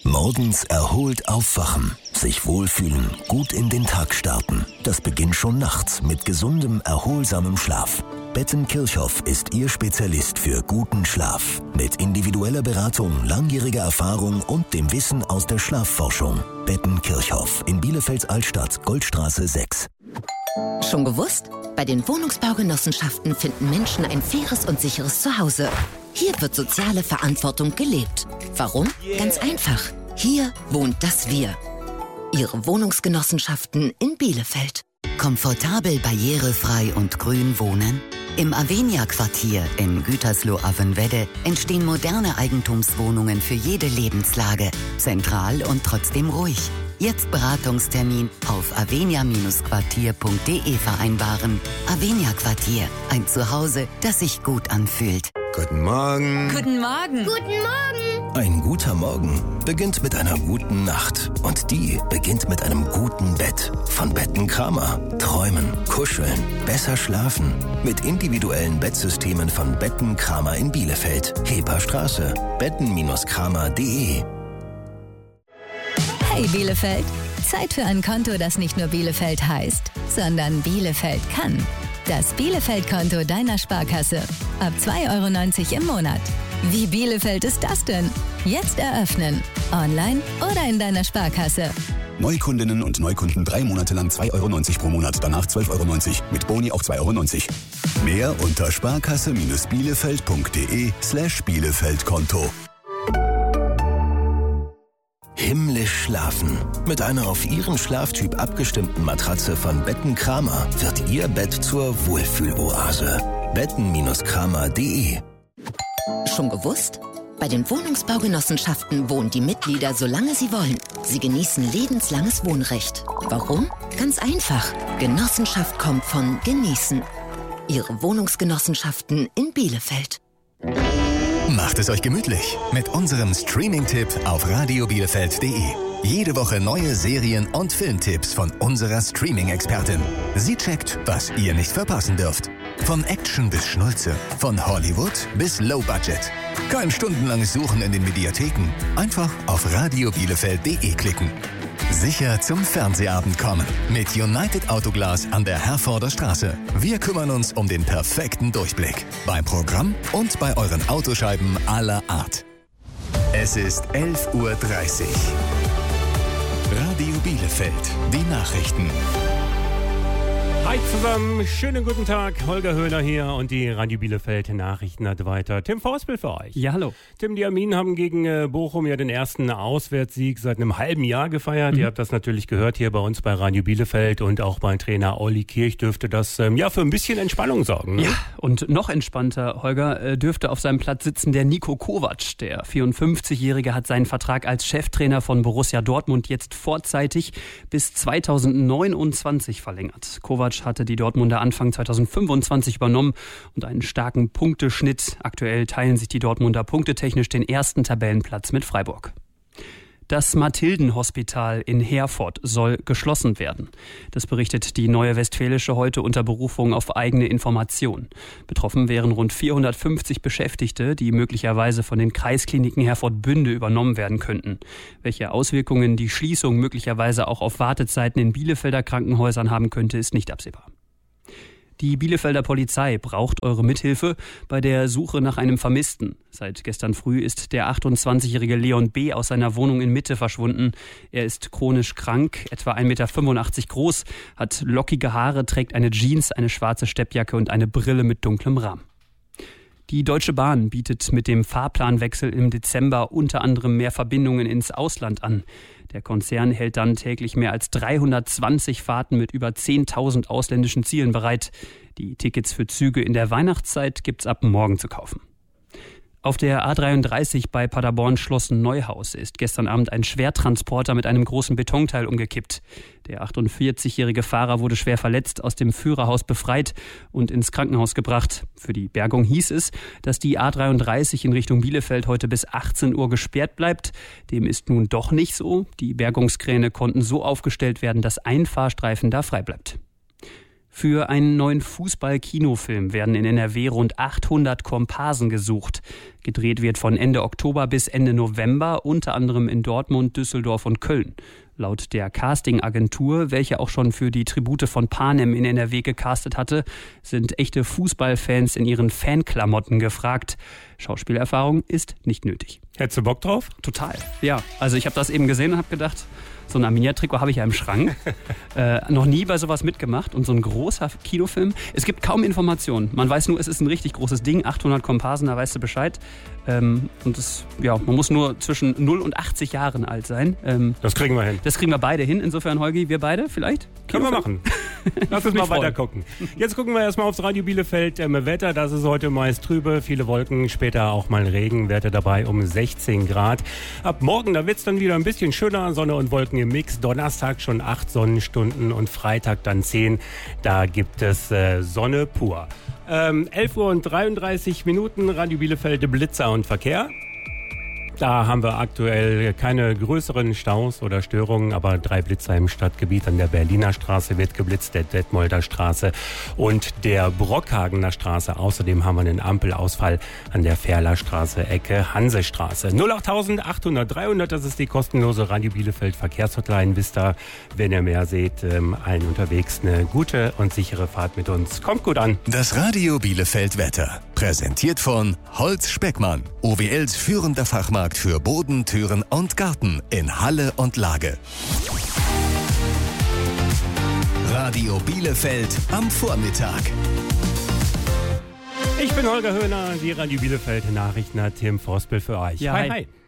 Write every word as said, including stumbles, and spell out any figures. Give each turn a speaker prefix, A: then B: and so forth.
A: Morgens erholt aufwachen, sich wohlfühlen, gut in den Tag starten. Das beginnt schon nachts mit gesundem, erholsamem Schlaf. Bettenkirchhoff ist Ihr Spezialist für guten Schlaf. Mit individueller Beratung, langjähriger Erfahrung und dem Wissen aus der Schlafforschung. Bettenkirchhoff in Bielefelds Altstadt, Goldstraße sechs.
B: Schon gewusst? Bei den Wohnungsbaugenossenschaften finden Menschen ein faires und sicheres Zuhause. Hier wird soziale Verantwortung gelebt. Warum? Ganz einfach. Hier wohnt das Wir. Ihre Wohnungsgenossenschaften in Bielefeld.
C: Komfortabel, barrierefrei und grün wohnen? Im Avenia-Quartier in Gütersloh-Avenwedde entstehen moderne Eigentumswohnungen für jede Lebenslage. Zentral und trotzdem ruhig. Jetzt Beratungstermin auf avenia Quartier punkt de vereinbaren. Avenia Quartier, ein Zuhause, das sich gut anfühlt.
D: Guten Morgen.
E: Guten Morgen.
F: Guten Morgen.
A: Ein guter Morgen beginnt mit einer guten Nacht. Und die beginnt mit einem guten Bett. Von Bettenkramer. Träumen, kuscheln, besser schlafen. Mit individuellen Bettsystemen von Bettenkramer in Bielefeld. Heperstraße. betten kramer punkt de.
G: Hey Bielefeld, Zeit für ein Konto, das nicht nur Bielefeld heißt, sondern Bielefeld kann. Das Bielefeld-Konto deiner Sparkasse. Ab zwei Euro neunzig im Monat. Wie Bielefeld ist das denn? Jetzt eröffnen. Online oder in deiner Sparkasse.
H: Neukundinnen und Neukunden drei Monate lang zwei Euro neunzig pro Monat, danach zwölf Euro neunzig. Mit Boni auch zwei Euro neunzig. Mehr unter sparkasse-bielefeld punkt de slash Bielefeld-Konto.
A: Himmlisch schlafen. Mit einer auf Ihren Schlaftyp abgestimmten Matratze von Bettenkramer wird Ihr Bett zur Wohlfühloase. betten kramer punkt de.
B: Schon gewusst? Bei den Wohnungsbaugenossenschaften wohnen die Mitglieder, solange sie wollen. Sie genießen lebenslanges Wohnrecht. Warum? Ganz einfach. Genossenschaft kommt von genießen. Ihre Wohnungsgenossenschaften in Bielefeld.
I: Macht es euch gemütlich mit unserem Streaming-Tipp auf radio bielefeld punkt de. Jede Woche neue Serien- und Filmtipps von unserer Streaming-Expertin. Sie checkt, was ihr nicht verpassen dürft. Von Action bis Schnulze, von Hollywood bis Low Budget. Kein stundenlanges Suchen in den Mediatheken. Einfach auf radio bielefeld punkt de klicken. Sicher zum Fernsehabend kommen. Mit United Autoglas an der Herforder Straße. Wir kümmern uns um den perfekten Durchblick. Beim Programm und bei euren Autoscheiben aller Art. Es ist elf Uhr dreißig. Radio Bielefeld. Die Nachrichten.
J: Hi zusammen, schönen guten Tag. Holger Höhler hier und die Radio Bielefeld Nachrichten hat weiter. Tim Forspel für euch.
K: Ja, hallo.
J: Tim, die Arminen haben gegen äh, Bochum ja den ersten Auswärtssieg seit einem halben Jahr gefeiert. Mhm. Ihr habt das natürlich gehört hier bei uns bei Radio Bielefeld und auch bei Trainer Olli Kirch dürfte das ähm, ja für ein bisschen Entspannung sorgen. Ne?
K: Ja, und noch entspannter, Holger, äh, dürfte auf seinem Platz sitzen der Niko Kovac. Der vierundfünfzigjährige hat seinen Vertrag als Cheftrainer von Borussia Dortmund jetzt vorzeitig bis zweitausendneunundzwanzig verlängert. Kovac hatte die Dortmunder Anfang zweitausendfünfundzwanzig übernommen und einen starken Punkteschnitt. Aktuell teilen sich die Dortmunder punktetechnisch den ersten Tabellenplatz mit Freiburg. Das Mathildenhospital in Herford soll geschlossen werden. Das berichtet die Neue Westfälische heute unter Berufung auf eigene Informationen. Betroffen wären rund vierhundertfünfzig Beschäftigte, die möglicherweise von den Kreiskliniken Herford-Bünde übernommen werden könnten. Welche Auswirkungen die Schließung möglicherweise auch auf Wartezeiten in Bielefelder Krankenhäusern haben könnte, ist nicht absehbar. Die Bielefelder Polizei braucht eure Mithilfe bei der Suche nach einem Vermissten. Seit gestern früh ist der achtundzwanzigjährige Leon B. aus seiner Wohnung in Mitte verschwunden. Er ist chronisch krank, etwa ein Meter fünfundachtzig groß, hat lockige Haare, trägt eine Jeans, eine schwarze Steppjacke und eine Brille mit dunklem Rahmen. Die Deutsche Bahn bietet mit dem Fahrplanwechsel im Dezember unter anderem mehr Verbindungen ins Ausland an. Der Konzern hält dann täglich mehr als dreihundertzwanzig Fahrten mit über zehntausend ausländischen Zielen bereit. Die Tickets für Züge in der Weihnachtszeit gibt's ab morgen zu kaufen. Auf der A dreiunddreißig bei Paderborn-Schlossen-Neuhaus ist gestern Abend ein Schwertransporter mit einem großen Betonteil umgekippt. Der achtundvierzigjährige Fahrer wurde schwer verletzt, aus dem Führerhaus befreit und ins Krankenhaus gebracht. Für die Bergung hieß es, dass die A dreiunddreißig in Richtung Bielefeld heute bis achtzehn Uhr gesperrt bleibt. Dem ist nun doch nicht so. Die Bergungskräne konnten so aufgestellt werden, dass ein Fahrstreifen da frei bleibt. Für einen neuen Fußball-Kinofilm werden in N R W rund achthundert Komparsen gesucht. Gedreht wird von Ende Oktober bis Ende November, unter anderem in Dortmund, Düsseldorf und Köln. Laut der Casting-Agentur, welche auch schon für die Tribute von Panem in N R W gecastet hatte, sind echte Fußballfans in ihren Fanklamotten gefragt. Schauspielerfahrung ist nicht nötig.
J: Hättest du Bock drauf?
K: Total, ja. Also ich habe das eben gesehen und habe gedacht, so ein Arminia-Trikot habe ich ja im Schrank. äh, noch nie bei sowas mitgemacht. Und so ein großer Kinofilm. Es gibt kaum Informationen. Man weiß nur, es ist ein richtig großes Ding. achthundert Komparsen, da weißt du Bescheid. Ähm, und das, ja, man muss nur zwischen null und achtzig Jahren alt sein. Ähm,
J: das kriegen wir hin.
K: Das kriegen wir beide hin. Insofern, Holgi, wir beide vielleicht?
J: Können wir machen. Lass uns mal weiter gucken. Jetzt gucken wir erstmal aufs Radio Bielefeld ähm, Wetter. Das ist heute meist trübe, viele Wolken, später auch mal Regen. Werte dabei um sechzehn Grad. Ab morgen, da wird es dann wieder ein bisschen schöner. Sonne und Wolken im Mix. Donnerstag schon acht Sonnenstunden und Freitag dann zehn. Da gibt es äh, Sonne pur. Ähm, elf Uhr und dreiunddreißig Minuten, Radio Bielefeld, Blitzer und Verkehr. Da haben wir aktuell keine größeren Staus oder Störungen, aber drei Blitzer im Stadtgebiet. An der Berliner Straße wird geblitzt, der Detmolder Straße und der Brockhagener Straße. Außerdem haben wir einen Ampelausfall an der Ferler Straße, Ecke Hansestraße. null acht achthundert dreihundert, das ist die kostenlose Radio Bielefeld Verkehrshotline. Bis da, wenn ihr mehr seht, ähm, allen unterwegs eine gute und sichere Fahrt mit uns. Kommt gut an.
I: Das Radio Bielefeld Wetter. Präsentiert von Holz Speckmann. O W Ls führender Fachmarkt für Boden, Türen und Garten in Halle und Lage. Radio Bielefeld am Vormittag.
J: Ich bin Holger Höhner, die Radio Bielefeld Nachrichten hat Tim Forstbill für euch.
K: Ja,
J: hi,
K: hi.
J: hi.